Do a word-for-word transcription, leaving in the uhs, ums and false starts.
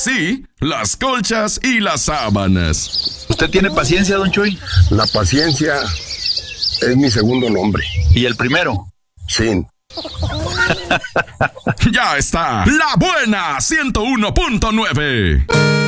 sí, las colchas y las sábanas. ¿Usted tiene paciencia, don Chuy? La paciencia es mi segundo nombre. ¿Y el primero? Sí. Ya está, La Buena ciento uno punto nueve.